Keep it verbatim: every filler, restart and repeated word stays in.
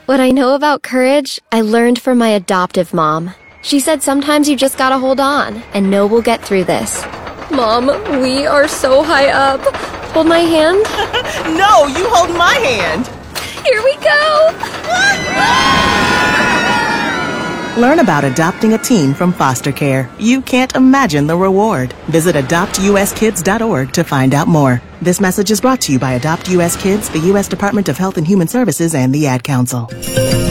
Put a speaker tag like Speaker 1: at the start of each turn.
Speaker 1: What I know about courage, I learned from my adoptive mom. She said sometimes you just gotta hold on, and know we'll get through this. Mom, we are so high up. Hold my hand?
Speaker 2: No, you hold my hand.
Speaker 1: Here we go!
Speaker 2: Learn about adopting a teen from foster care. You can't imagine the reward. Visit adopt u s kids dot org to find out more. This message is brought to you by Adopt U S Kids, the U S Department of Health and Human Services, and the Ad Council.